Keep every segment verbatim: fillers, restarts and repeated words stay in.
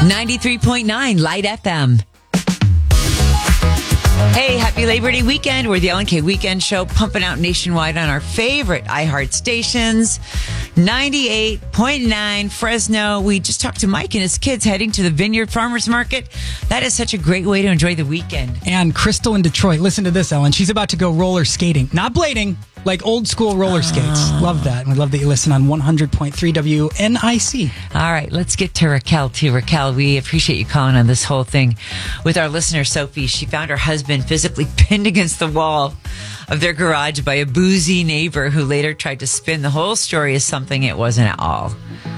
ninety-three point nine Light F M. Hey, happy Labor Day weekend. We're the L N K Weekend Show, pumping out nationwide on our favorite iHeart stations. ninety-eight point nine Fresno. We just talked to Mike and his kids heading to the Vineyard Farmers Market. That is such a great way to enjoy the weekend. And Crystal in Detroit, listen to this, Ellen. She's about to go roller skating. Not blading, like old school roller skates. Love that. And we love that you listen on one hundred point three W N I C. All right, let's get to Raquel, too. Raquel, we appreciate you calling on this whole thing with our listener, Sophie. She found her husband physically pinned against the wall of their garage by a boozy neighbor who later tried to spin the whole story as something it wasn't at all.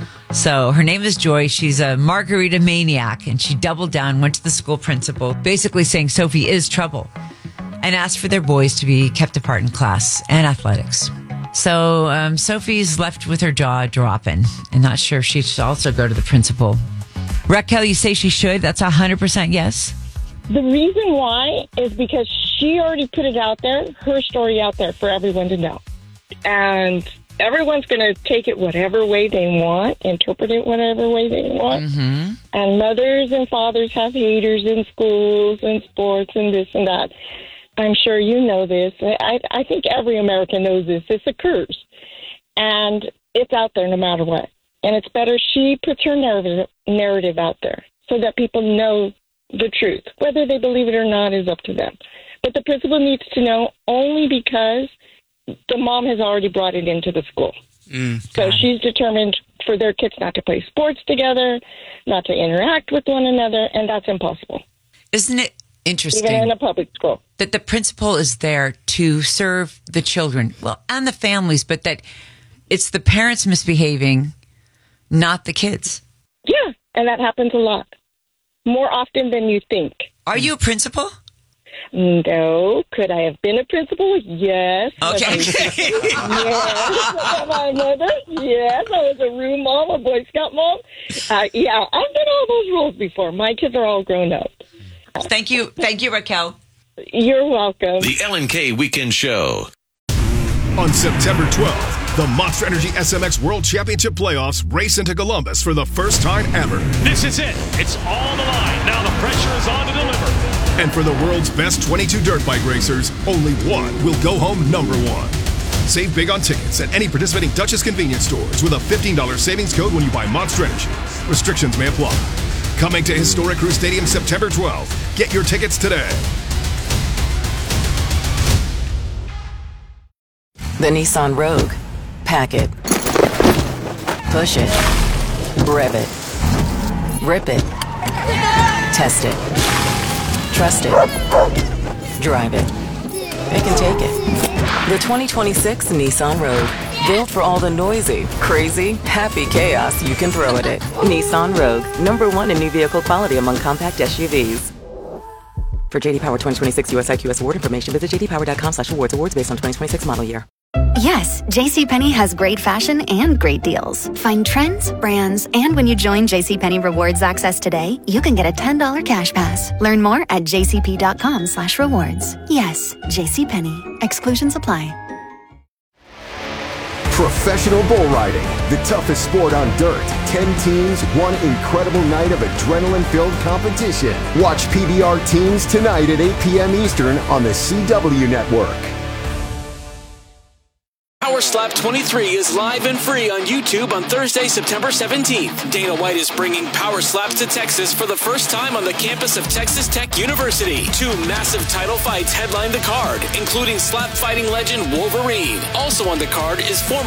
So her name is Joy. She's a margarita maniac, and she doubled down, went to the school principal, basically saying Sophie is trouble, and asked for their boys to be kept apart in class and athletics. So um, Sophie's left with her jaw dropping and not sure if she should also go to the principal. Raquel, you say she should? That's one hundred percent yes? The reason why is because she already put it out there, her story out there for everyone to know. And everyone's going to take it whatever way they want, interpret it whatever way they want. Mm-hmm. And mothers and fathers have haters in schools and sports and this and that. I'm sure you know this. I, I think every American knows this. This occurs. And it's out there no matter what. And it's better she puts her narrative, narrative out there so that people know the truth. Whether they believe it or not is up to them. But the principal needs to know only because the mom has already brought it into the school. Mm, so she's determined for their kids not to play sports together, not to interact with one another, and that's impossible. Isn't it interesting? Even in a public school. That the principal is there to serve the children, well, and the families, but that it's the parents misbehaving, not the kids. Yeah, and that happens a lot. More often than you think. Are you a principal? No. Could I have been a principal? Yes. Okay. Yes. My mother? Yes. I was a room mom, a Boy Scout mom. Uh, yeah, I've done all those roles before. My kids are all grown up. Thank you. Thank you, Raquel. You're welcome. The L N K Weekend Show. On September twelfth, the Monster Energy S M X World Championship Playoffs race into Columbus for the first time ever. This is it. It's all on the line. Now the pressure is on to deliver. And for the world's best twenty-two dirt bike racers, only one will go home number one. Save big on tickets at any participating Duchess convenience stores with a fifteen dollars savings code when you buy Monster Energy. Restrictions may apply. Coming to Historic Crew Stadium September twelfth. Get your tickets today. The Nissan Rogue. Pack it. Push it. Rev it. Rip it. Test it. Trust it. Drive it. It can take it. The twenty twenty-six Nissan Rogue. Built for all the noisy, crazy, happy chaos you can throw at it. Nissan Rogue. Number one in new vehicle quality among compact S U Vs. For J D Power twenty twenty-six U S I Q S award information, visit jdpower.com slash awards. Awards based on twenty twenty-six model year. Yes, JCPenney has great fashion and great deals. Find trends, brands, and when you join JCPenney Rewards Access today, you can get a ten dollars cash pass. Learn more at jcp.com slash rewards. Yes, JCPenney. Exclusions apply. Professional bull riding, the toughest sport on dirt. Ten teams, one incredible night of adrenaline-filled competition. Watch P B R Teams tonight at eight p.m. Eastern on the C W Network. Power Slap twenty-three is live and free on YouTube on Thursday, September seventeenth. Dana White is bringing Power Slaps to Texas for the first time on the campus of Texas Tech University. Two massive title fights headline the card, including slap fighting legend Wolverine. Also on the card is former